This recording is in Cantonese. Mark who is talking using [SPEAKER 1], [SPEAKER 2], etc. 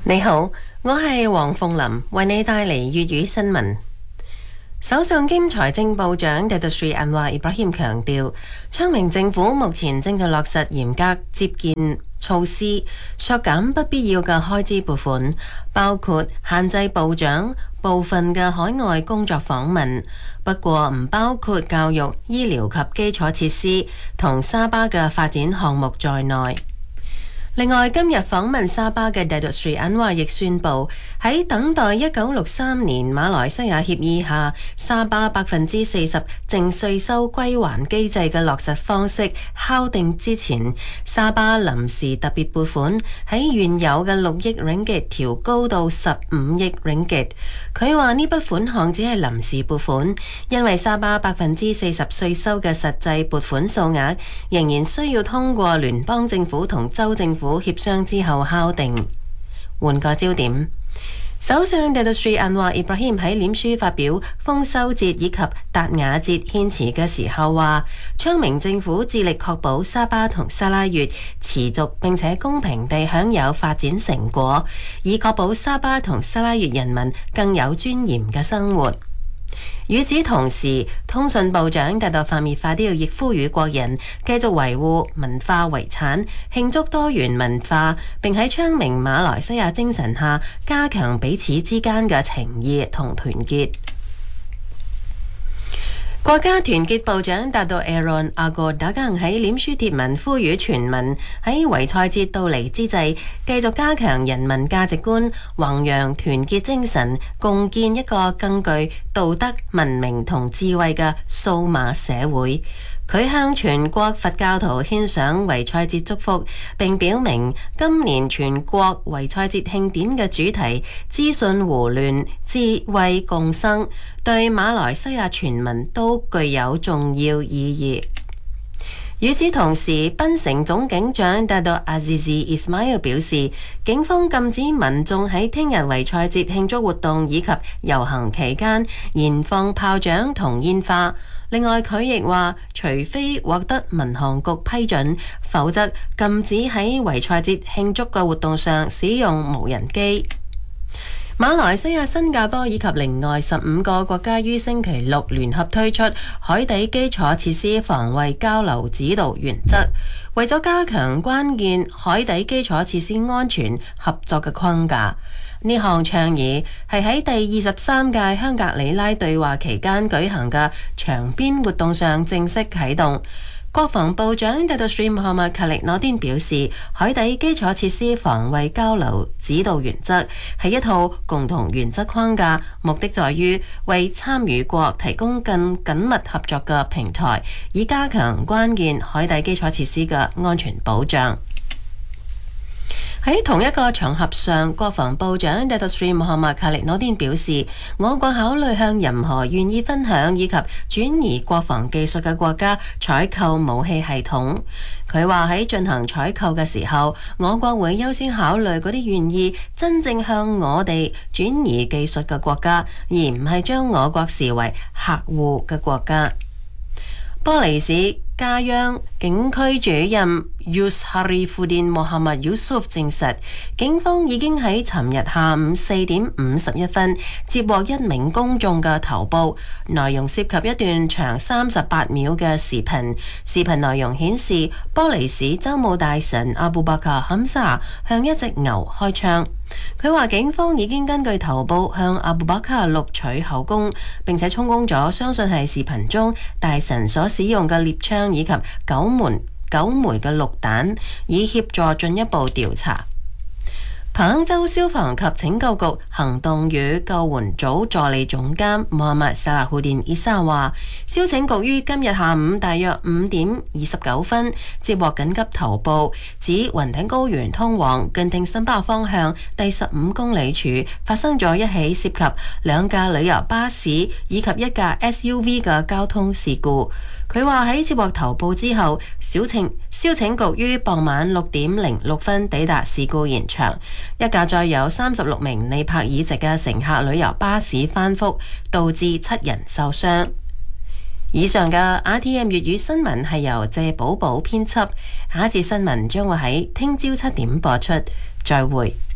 [SPEAKER 1] 你好，我係黃鳳琳，為你帶嚟粵語新聞。首相兼財政部長 Datuk Seri Anwar Ibrahim 強調，昌明政府目前正在落實嚴格節儉措施，削減不必要嘅開支撥款，包括限制部長部分嘅海外工作訪問，不過唔包括教育、醫療及基礎設施同沙巴嘅發展項目在內。另外，今日訪問沙巴嘅 Datuk Seri Anwar 亦宣布，喺等待1963年馬來西亞協議下沙巴40%淨稅收歸還機制嘅落實方式敲定之前，沙巴臨時特別撥款喺原有嘅6億 ringgit 調高到15億 ringgit。佢話呢筆款項只係臨時撥款，因為沙巴40%稅收嘅實際撥款數額仍然需要通過聯邦政府同州政府協商之後敲定。換個焦點，首相 Datuk Seri Anwar Ibrahim 喺臉書發表豐收節以及達雅節獻辭嘅時候話，昌明政府致力確保沙巴同沙拉越持續並且公平地享有發展成果，以確保沙巴同沙拉越人民更有尊嚴嘅生活。與此同時，通訊部長達多法滅法啲亦呼籲國人繼續維護文化遺產，慶祝多元文化，並喺昌明馬來西亞精神下加強彼此之間嘅情誼同團結。國家團結部長達到 Aaron Agoh Dagang 喺臉書貼文呼籲全民喺維賽節到嚟之際，繼續加強人民價值觀，弘揚團結精神，共建一個更具道德、文明同智慧嘅數碼社會。佢向全國佛教徒獻上維賽節祝福，並表明今年全國維賽節慶典嘅主題資訊互聯、智慧共生，對馬來西亞全民都具有重要意義。與此同時，檳城總警長達到阿茲茲 Ismail 表示，警方禁止民眾喺聽日維賽節慶祝活動以及遊行期間燃放炮仗同煙花。另外，佢亦話，除非獲得民航局批准，否則禁止喺維賽節慶祝嘅活動上使用無人機。馬來西亞、新加坡以及另外15個國家於星期六聯合推出海底基礎設施防衛交流指導原則，為咗加強關鍵海底基礎設施安全合作嘅框架。呢項倡議係喺第23屆香格里拉對話期間舉行嘅場邊活動上正式啟動。國防部長 Datuk Seri Muhammad Khalid Nordin 表示，海底基礎設施防衛交流指導原則係一套共同原則框架，目的在於為參與國提供更緊密合作嘅平台，以加強關鍵海底基礎設施嘅安全保障。喺同一個場合上，國防部長 Datuk Seri Muhammad Khalid Nordin 表示，我國考慮向任何願意分享以及轉移國防技術嘅國家採購武器系統。佢話喺進行採購嘅時候，我國會優先考慮嗰啲願意真正向我哋轉移技術嘅國家，而唔係將我國視為客戶嘅國家。玻璃市嘉央警區主任 Yus Harifuddin Muhammad Yusuf 證實，警方已經喺尋日下午4點51分接獲一名公眾嘅投報，內容涉及一段長38秒嘅視頻。視頻內容顯示，玻璃市州務大臣阿布巴卡坎沙向一隻牛開槍。佢話警方已經根據投報向阿布巴卡錄取口供，並且充公咗相信係視頻中大臣所使用嘅獵槍以及9枚嘅綠彈，以協助進一步調查。彭亨州消防及拯救局行動與救援組助理總監穆罕默薩拉胡甸伊沙話，消拯局於今日下午大約5點29分接獲緊急投報，指雲頂高原通往近定新巴方向第15公里處發生咗一起涉及2架旅遊巴士以及1架 SUV 嘅交通事故。佢話喺接獲投報之後，消拯局於傍晚6點06分抵達事故現場，一架載有36名尼泊爾籍嘅乘客旅遊巴士翻覆，導致7人受傷。以上嘅 RTM 粵語新聞係由謝寶寶編輯，下一節新聞將會喺聽朝7點播出，再會。